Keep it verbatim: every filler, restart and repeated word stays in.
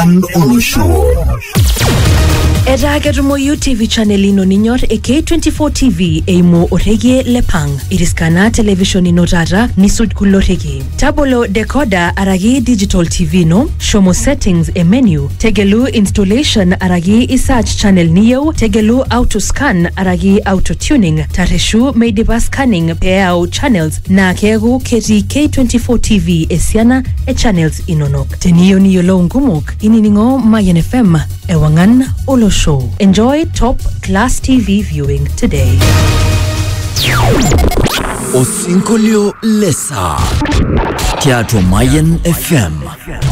Ewangan Olusho. Era gerumo U T V channel ino ninyor e K twenty-four T V eimo orege lepang. Iriskana television ino rara nisud kulorege. Tabolo decoder aragi digital T V no. Shomo settings e menu. Tegelu installation aragi isach channel niyo. Tegelu auto scan aragi auto tuning. Tareshu meidiba scanning peao channels. Na kegu keti K twenty-four T V esiana e channels inonok. Teniyo niyo lo ngumuk. Ininingo Mayan F M. Ewangan Olusho. Enjoy top class T V viewing today. Osinkolio Lesa. Teatro Mayan F M.